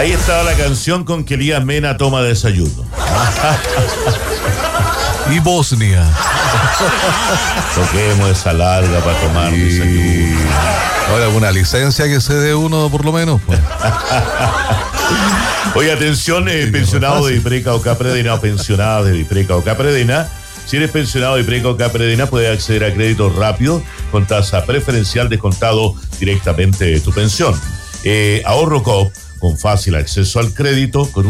Ahí estaba la canción con que Elías Mena toma desayuno. Y Bosnia. Toquemos esa larga para tomar desayuno. Ahora, alguna licencia que se dé uno por lo menos, pues. Oye, atención, pensionado de Vipreca o Capredena o pensionada de Vipreca o Capredena. Si eres pensionado de Vipreca o Capredena, puedes acceder a crédito rápido con tasa preferencial descontado directamente de tu pensión. Ahorro Coop, con fácil acceso al crédito, con